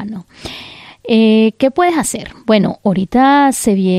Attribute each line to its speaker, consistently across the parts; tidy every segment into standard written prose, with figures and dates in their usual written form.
Speaker 1: verano. ¿Qué puedes hacer? Bueno, ahorita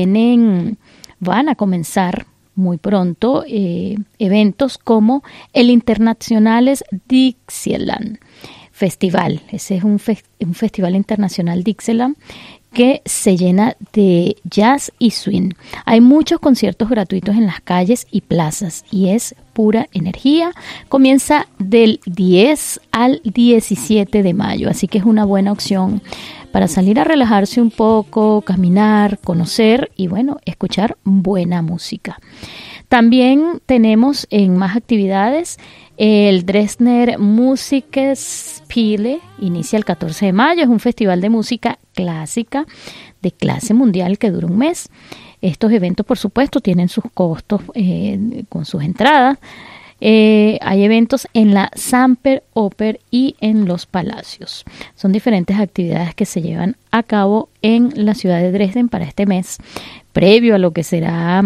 Speaker 1: van a comenzar muy pronto eventos como el Internationales Dixieland Festival. Ese es un festival internacional Dixieland que se llena de jazz y swing. Hay muchos conciertos gratuitos en las calles y plazas y es pura energía. Comienza del 10 al 17 de mayo, así que es una buena opción para salir a relajarse un poco, caminar, conocer y bueno, escuchar buena música. También tenemos en más actividades el Dresdner Musikspiele, inicia el 14 de mayo, es un festival de música clásica de clase mundial que dura un mes. Estos eventos, por supuesto, tienen sus costos con sus entradas. Hay eventos en la Samperoper y en los Palacios. Son diferentes actividades que se llevan a cabo en la ciudad de Dresden para este mes, previo a lo que será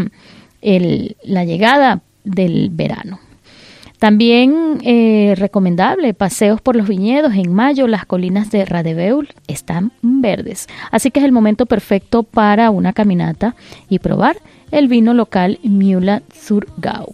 Speaker 1: la llegada del verano. También recomendable paseos por los viñedos. En mayo las colinas de Radebeul están verdes, así que es el momento perfecto para una caminata y probar el vino local Müller-Thurgau.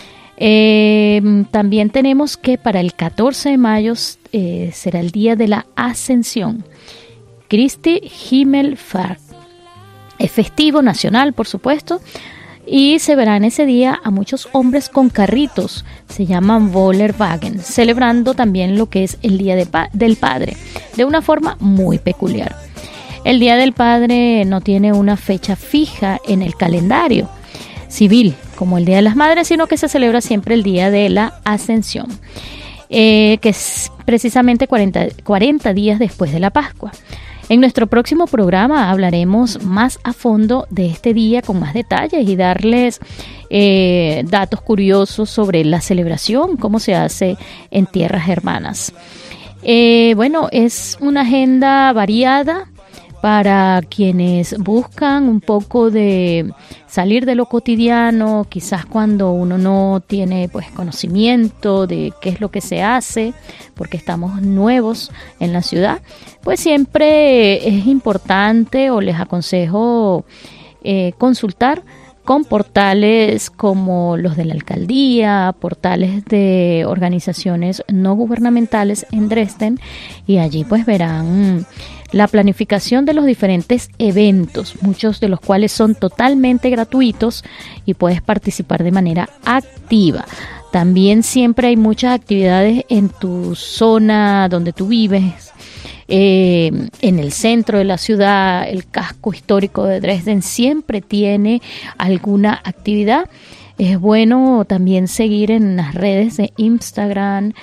Speaker 1: También tenemos que para el 14 de mayo será el día de la Ascensión, Christi Himmelfahrt. Es festivo nacional, por supuesto, y se verán ese día a muchos hombres con carritos, se llaman Bollerwagen, celebrando también lo que es el Día del Padre, de una forma muy peculiar. El Día del Padre no tiene una fecha fija en el calendario civil, como el Día de las Madres, sino que se celebra siempre el Día de la Ascensión, que es precisamente 40 días después de la Pascua. En nuestro próximo programa hablaremos más a fondo de este día con más detalles y darles datos curiosos sobre la celebración, cómo se hace en tierras germanas. Bueno, es una agenda variada para quienes buscan un poco de salir de lo cotidiano, quizás cuando uno no tiene pues conocimiento de qué es lo que se hace, porque estamos nuevos en la ciudad, pues siempre es importante o les aconsejo consultar con portales como los de la alcaldía, portales de organizaciones no gubernamentales en Dresden, y allí pues verán la planificación de los diferentes eventos, muchos de los cuales son totalmente gratuitos y puedes participar de manera activa. También siempre hay muchas actividades en tu zona donde tú vives, en el centro de la ciudad. El casco histórico de Dresden siempre tiene alguna actividad. Es bueno también seguir en las redes de Instagram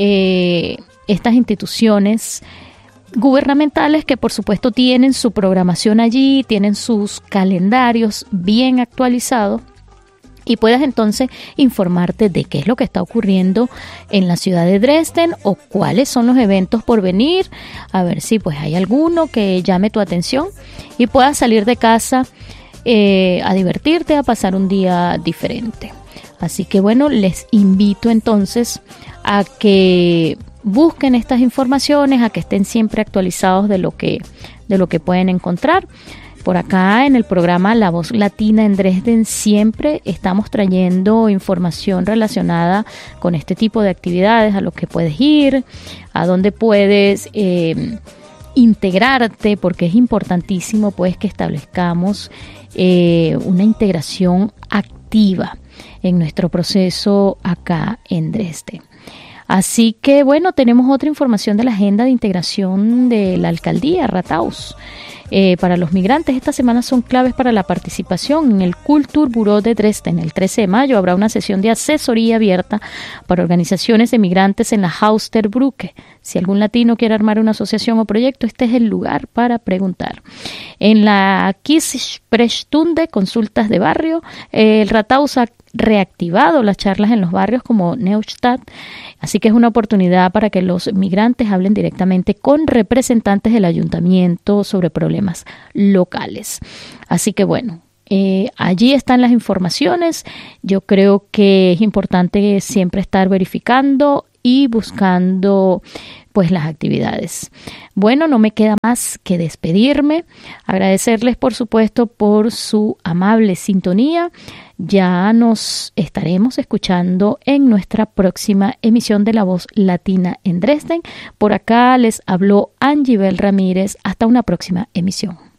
Speaker 1: estas instituciones gubernamentales que por supuesto tienen su programación allí, tienen sus calendarios bien actualizados y puedas entonces informarte de qué es lo que está ocurriendo en la ciudad de Dresden o cuáles son los eventos por venir, a ver si pues hay alguno que llame tu atención y puedas salir de casa a divertirte, a pasar un día diferente. Así que bueno, les invito entonces a que busquen estas informaciones, a que estén siempre actualizados de lo que pueden encontrar. Por acá en el programa La Voz Latina en Dresden siempre estamos trayendo información relacionada con este tipo de actividades, a los que puedes ir, a dónde puedes integrarte, porque es importantísimo pues que establezcamos una integración activa en nuestro proceso acá en Dresden. Así que bueno, tenemos otra información de la agenda de integración de la alcaldía Rathaus. Para los migrantes, esta semana son claves para la participación en el Kulturbüro de Dresden. El 13 de mayo habrá una sesión de asesoría abierta para organizaciones de migrantes en la Hausterbrücke. Si algún latino quiere armar una asociación o proyecto, este es el lugar para preguntar. En la Kiesprechstunde, consultas de barrio, el Rathaus ha reactivado las charlas en los barrios como Neustadt, así que es una oportunidad para que los migrantes hablen directamente con representantes del ayuntamiento sobre problemas locales. Así que bueno, allí están las informaciones. Yo creo que es importante siempre estar verificando y buscando pues las actividades. Bueno, no me queda más que despedirme, agradecerles por supuesto por su amable sintonía. Ya nos estaremos escuchando en nuestra próxima emisión de La Voz Latina en Dresden. Por acá les habló Angibel Ramírez. Hasta una próxima emisión.